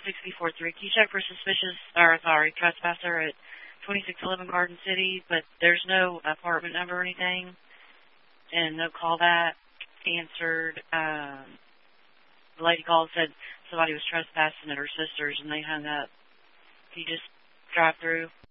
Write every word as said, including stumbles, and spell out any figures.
sixty-four three. Can you check for suspicious, or sorry, trespasser at twenty-six eleven Garden City, but there's no apartment number or anything, and no call back answered. Um, the lady called and said somebody was trespassing at her sister's, and they hung up. Can you just drive through?